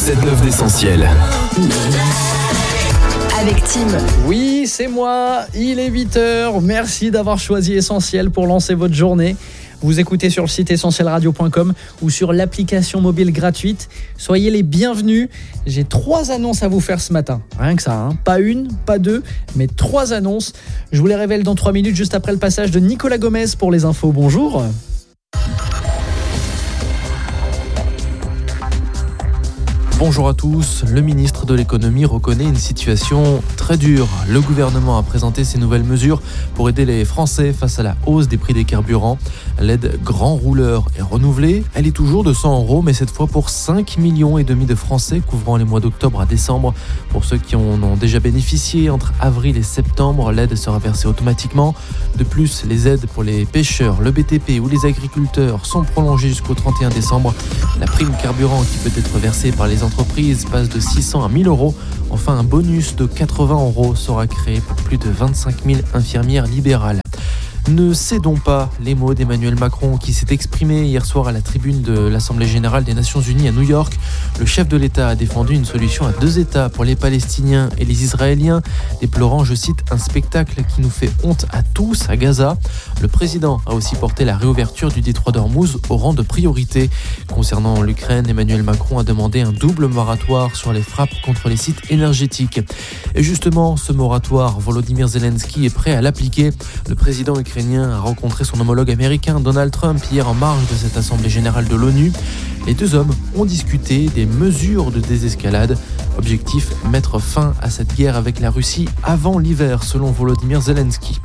7-9 d'Essentiel. Avec Tim. Oui, c'est moi, il est 8h. Merci d'avoir choisi Essentiel pour lancer votre journée. Vous écoutez sur le site essentielradio.com ou sur l'application mobile gratuite. Soyez les bienvenus. J'ai 3 annonces à vous faire ce matin. Rien que ça, hein. Pas une, pas deux, mais 3 annonces. Je vous les révèle dans 3 minutes, juste après le passage de Nicolas Gomez pour les infos. Bonjour. Bonjour à tous, le ministre de l'économie reconnaît une situation très dure. Le gouvernement a présenté ses nouvelles mesures pour aider les Français face à la hausse des prix des carburants. L'aide grand rouleur est renouvelée, elle est toujours de 100 €, mais cette fois pour 5,5 millions de Français, couvrant les mois d'octobre à décembre. Pour ceux qui en ont déjà bénéficié entre avril et septembre, l'aide sera versée automatiquement. De plus, les aides pour les pêcheurs, le BTP ou les agriculteurs sont prolongées jusqu'au 31 décembre. La prime carburant qui peut être versée par les entreprises passe de 600 à 1 000 €. Enfin, un bonus de 80 € sera créé pour plus de 25 000 infirmières libérales. Ne cédons pas, les mots d'Emmanuel Macron qui s'est exprimé hier soir à la tribune de l'Assemblée générale des Nations Unies à New York. Le chef de l'État a défendu une solution à 2 États pour les Palestiniens et les Israéliens, déplorant, je cite, un spectacle qui nous fait honte à tous à Gaza. Le président a aussi porté la réouverture du détroit d'Ormuz au rang de priorité. Concernant l'Ukraine, Emmanuel Macron a demandé un double moratoire sur les frappes contre les sites énergétiques. Et justement, ce moratoire, Volodymyr Zelensky est prêt à l'appliquer. Le président ukrainien a rencontré son homologue américain Donald Trump hier en marge de cette assemblée générale de l'ONU. Les 2 hommes ont discuté des mesures de désescalade. Objectif, mettre fin à cette guerre avec la Russie avant l'hiver, selon Volodymyr Zelensky.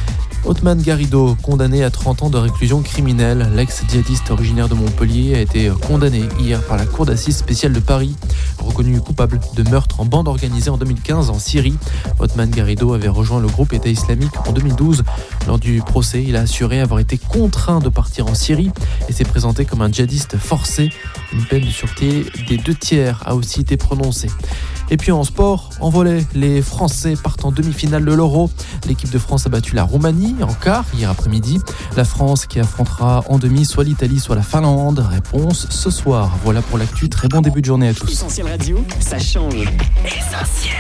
Othman Garrido, condamné à 30 ans de réclusion criminelle. L'ex-djihadiste originaire de Montpellier a été condamné hier par la Cour d'assises spéciale de Paris. Reconnu coupable de meurtre en bande organisée en 2015 en Syrie. Othman Garrido avait rejoint le groupe État islamique en 2012. Lors du procès, il a assuré avoir été contraint de partir en Syrie et s'est présenté comme un djihadiste forcé. Une peine de sûreté des 2/3 a aussi été prononcée. Et puis en sport, en volley, les Français partent en demi-finale de l'Euro. L'équipe de France a battu la Roumanie en quart hier après-midi. La France qui affrontera en demi soit l'Italie, soit la Finlande. Réponse ce soir. Voilà pour l'actu. Très bon début de journée à tous. Essentiel Radio, ça change. Essentiel.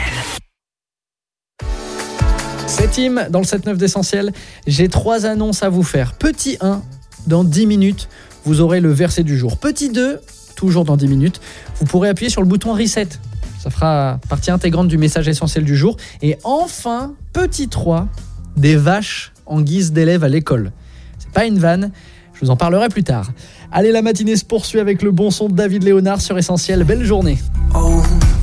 C'est Tim dans le 7-9 d'Essentiel. J'ai 3 annonces à vous faire. Petit 1, dans 10 minutes, vous aurez le verset du jour. Petit 2, toujours dans 10 minutes, vous pourrez appuyer sur le bouton Reset. Ça fera partie intégrante du message essentiel du jour. Et enfin, petit 3, des vaches en guise d'élèves à l'école. C'est pas une vanne, je vous en parlerai plus tard. Allez, la matinée se poursuit avec le bon son de David Léonard sur Essentiel. Belle journée. Oh.